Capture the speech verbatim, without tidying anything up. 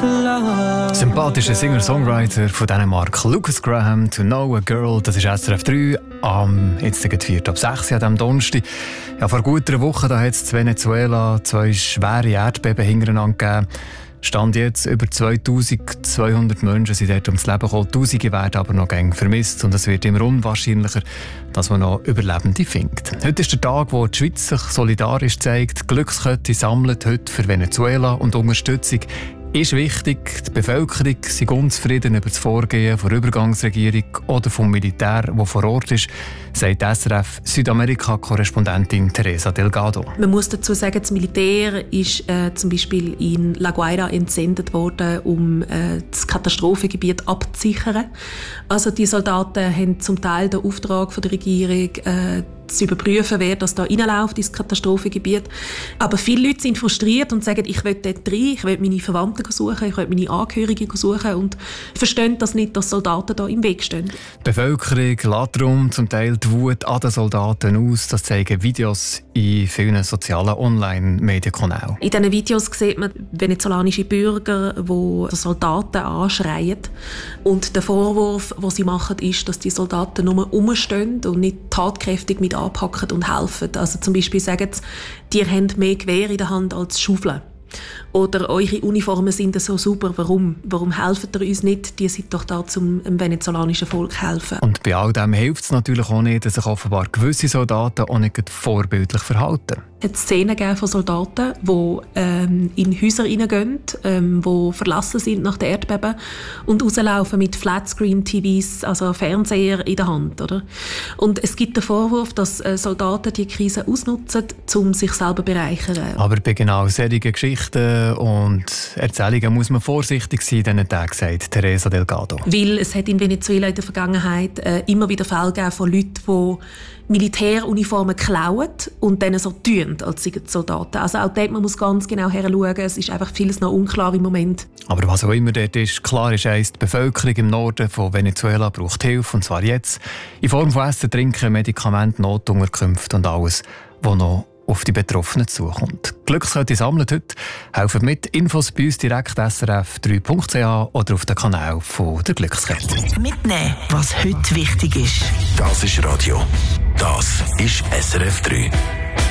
to love. Sympathischer Singer-Songwriter von Dänemark, Lucas Graham, «To Know a Girl», das ist S R F drei, am jetzt vier ab sechs an diesem Donnerstag. Ja, vor gut einer Woche hat es in Venezuela zwei schwere Erdbeben hintereinander gegeben. Stand jetzt über zweitausendzweihundert Menschen sind dort ums Leben gekommen. Tausende werden aber noch gäng vermisst und es wird immer unwahrscheinlicher, dass man noch Überlebende findet. Heute ist der Tag, wo die Schweiz sich solidarisch zeigt. Glückskette sammelt heute für Venezuela und Unterstützung ist wichtig. Die Bevölkerung ist unzufrieden über das Vorgehen der Übergangsregierung oder vom Militär, das vor Ort ist, sagt S R F Südamerika-Korrespondentin Teresa Delgado. Man muss dazu sagen, das Militär ist äh, zum Beispiel in La Guaira entsendet worden, um äh, das Katastrophengebiet abzusichern. Also die Soldaten haben zum Teil den Auftrag von der Regierung, äh, zu überprüfen, wer das da reinläuft ins Katastrophengebiet. Aber viele Leute sind frustriert und sagen, ich will dort rein, ich will meine Verwandten suchen, ich will meine Angehörigen suchen und verstehen das nicht, dass Soldaten da im Weg stehen. Die Bevölkerung lässt darum zum Teil die Wut an den Soldaten aus. Das zeigen Videos in vielen sozialen Online-Medienkanälen. In diesen Videos sieht man venezolanische Bürger, die die Soldaten anschreien. Und der Vorwurf, den sie machen, ist, dass die Soldaten nur rumstehen und nicht tatkräftig mit anpacken und helfen. Also zum Beispiel sagen sie, die haben mehr Gewehr in der Hand als Schaufeln. Oder eure Uniformen sind so super, warum? Warum helfen ihr uns nicht? Die sind doch da, um dem venezolanischen Volk zu helfen. Und bei all dem hilft es natürlich auch nicht, dass sich offenbar gewisse Soldaten auch nicht vorbildlich verhalten. Es hat Szenen gegeben von Soldaten, die ähm, in Häuser hineingehen, ähm, die verlassen sind nach dem Erdbeben und rauslaufen mit Flatscreen-T Vs, also Fernseher in der Hand. Oder? Und es gibt den Vorwurf, dass äh, Soldaten die Krise ausnutzen, um sich selber zu bereichern. Aber bei genau solchen Geschichten und Erzählungen muss man vorsichtig sein, diesen Tag, sagt Teresa Delgado. Weil es hat in Venezuela in der Vergangenheit äh, immer wieder Fälle gegeben von Leuten, die Militäruniformen klauen und dann so tun, als seien Soldaten. Also auch dort man muss ganz genau hinschauen. Es ist einfach vieles noch unklar im Moment. Aber was auch immer dort ist, klar ist eins, die Bevölkerung im Norden von Venezuela braucht Hilfe, und zwar jetzt. In Form von Essen, Trinken, Medikamenten, Notunterkünfte und alles, was noch auf die Betroffenen zukommt. Glückskette sammelt heute. Helfen mit. Infos bei uns direkt S R F drei Punkt C H oder auf dem Kanal von der Glückskette. Mitnehmen, was heute wichtig ist. Das ist Radio. Das ist S R F drei.